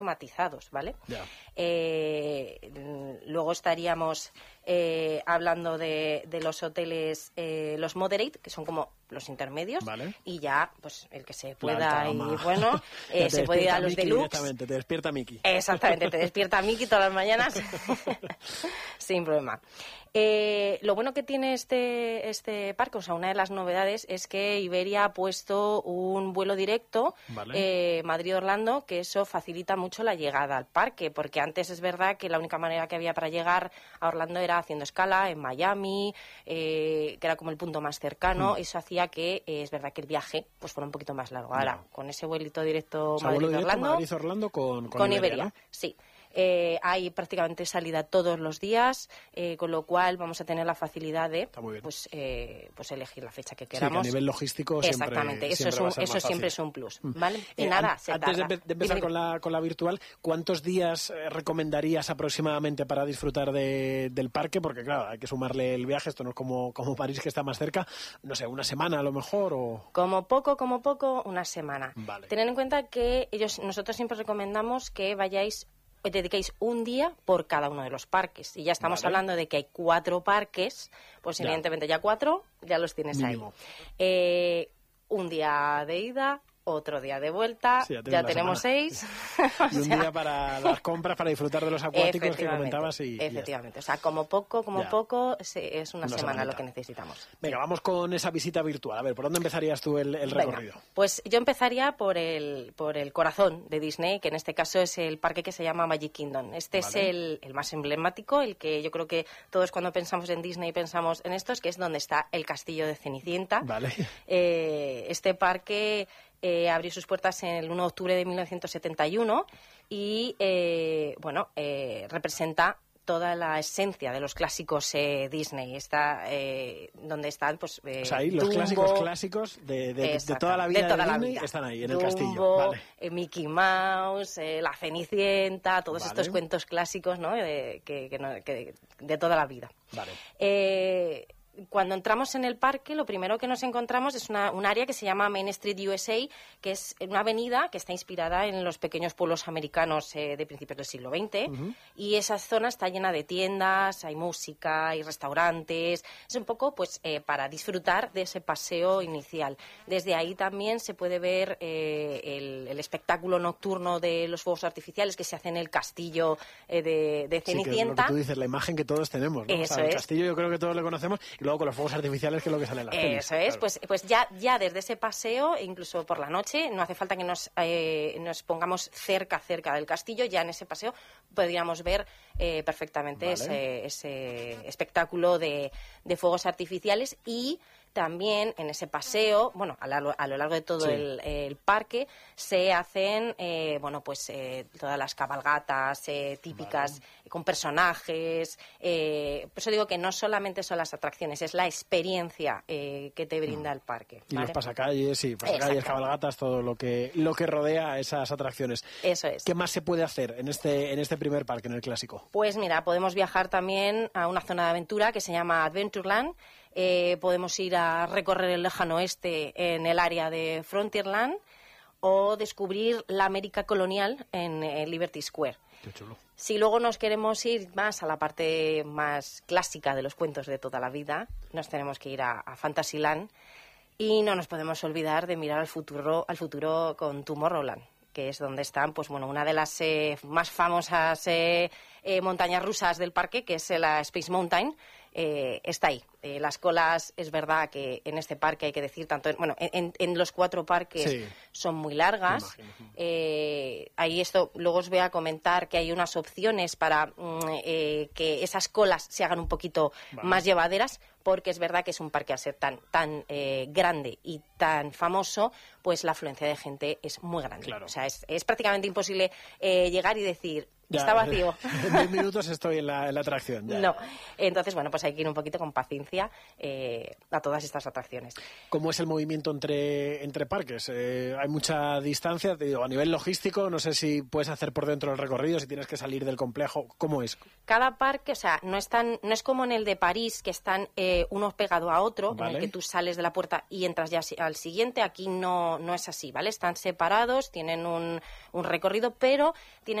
matizados, ¿vale? Ya. Luego estaríamos hablando de los hoteles, los moderate, que son como los intermedios, vale. y ya, pues el que se pueda La y alta bueno, se puede ir a los deluxe. Directamente, te despierta Mickey. Exactamente, te despierta Mickey todas las mañanas sin problema. Lo bueno que tiene este parque, o sea, una de las novedades es que Iberia ha puesto un vuelo directo, vale. Madrid-Orlando, que eso facilita mucho la llegada al parque, porque antes es verdad que la única manera que había para llegar a Orlando era haciendo escala en Miami, que era como el punto más cercano. Eso hacía que, es verdad que el viaje pues fuera un poquito más largo. Ahora, con ese vuelito directo, o sea, Madrid-Orlando, Madrid-Orlando con Iberia, ¿no? sí. Hay prácticamente salida todos los días, con lo cual vamos a tener la facilidad de pues elegir la fecha que queramos. Sí, que a nivel logístico exactamente, eso siempre es un plus, ¿vale? Y nada, antes de empezar con la virtual, ¿cuántos días recomendarías aproximadamente para disfrutar del parque? Porque claro, hay que sumarle el viaje, esto no es como París, que está más cerca, no sé, una semana a lo mejor, o... Como poco, una semana. Vale. Tened en cuenta que nosotros siempre recomendamos que dediquéis un día por cada uno de los parques. Y ya estamos hablando de que hay 4 parques, pues evidentemente ya 4 ya los tienes mínimo. Ahí. Un día de ida, otro día de vuelta, sí, ya tenemos 6. Y un día para las compras, para disfrutar de los acuáticos que comentabas. Efectivamente, o sea, como poco, es una semana lo que necesitamos. Venga, vamos con esa visita virtual. A ver, ¿por dónde empezarías tú el recorrido? Pues yo empezaría por el corazón de Disney, que en este caso es el parque que se llama Magic Kingdom. Este es el más emblemático, el que yo creo que todos cuando pensamos en Disney pensamos en estos, que es donde está el castillo de Cenicienta. Vale. Este parque abrió sus puertas el 1 de octubre de 1971 y, representa toda la esencia de los clásicos Disney. Está donde están, pues... o sea, ahí los Dumbo, clásicos de toda la vida de Disney están ahí, en Dumbo, el castillo. Vale. Mickey Mouse, la Cenicienta, todos estos cuentos clásicos, ¿no? Que de toda la vida. Vale. Cuando entramos en el parque, lo primero que nos encontramos es un área que se llama Main Street USA, que es una avenida que está inspirada en los pequeños pueblos americanos de principios del siglo XX. Y esa zona está llena de tiendas, hay música, hay restaurantes. Es un poco pues para disfrutar de ese paseo inicial. Desde ahí también se puede ver el espectáculo nocturno de los fuegos artificiales que se hace en el castillo de Cenicienta. Sí, que es lo que tú dices, la imagen que todos tenemos, ¿no? Eso o sea, el castillo yo creo que todos lo conocemos, y luego con los fuegos artificiales, que es lo que sale en las pelis. Eso es, claro. Pues ya desde ese paseo, incluso por la noche, no hace falta que nos pongamos cerca del castillo, ya en ese paseo podríamos ver perfectamente ese espectáculo de fuegos artificiales. Y también en ese paseo, bueno, a lo largo de todo el parque, se hacen todas las cabalgatas típicas con personajes. Por eso digo que no solamente son las atracciones, es la experiencia que te brinda el parque. Y los pasacalles, cabalgatas, todo lo que rodea esas atracciones. Eso es. ¿Qué más se puede hacer en este primer parque, en el clásico? Pues mira, podemos viajar también a una zona de aventura que se llama Adventureland. Podemos ir a recorrer el lejano oeste en el área de Frontierland o descubrir la América colonial en Liberty Square. Qué chulo. Si luego nos queremos ir más a la parte más clásica de los cuentos de toda la vida, nos tenemos que ir a Fantasyland y no nos podemos olvidar de mirar al futuro con Tomorrowland, que es donde están, pues bueno, una de las más famosas montañas rusas del parque, que es la Space Mountain, está ahí. Las colas, es verdad que en este parque hay que decir, en los 4 parques son muy largas. Ahí luego os voy a comentar que hay unas opciones para que esas colas se hagan un poquito más llevaderas, porque es verdad que es un parque a ser tan grande y tan famoso, pues la afluencia de gente es muy grande. Claro. O sea, es prácticamente imposible llegar y decir, está vacío. En 10 minutos estoy en la atracción. Ya. No. Entonces, bueno, pues hay que ir un poquito con paciencia a todas estas atracciones. ¿Cómo es el movimiento entre parques? ¿Hay mucha distancia? Te digo, a nivel logístico, no sé si puedes hacer por dentro el recorrido, si tienes que salir del complejo. ¿Cómo es? Cada parque, o sea, no es como en el de París, que están uno pegado a otro, Vale. en el que tú sales de la puerta y entras ya al siguiente. Aquí no es así, ¿vale? Están separados, tienen un recorrido, pero tienen